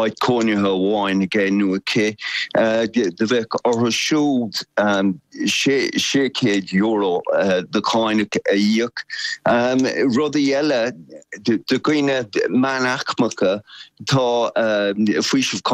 I'd corner her wine again, okay. The Vic or should shake euro, the kind of a yuck. Rodiella, the green manachmaka, ta fish of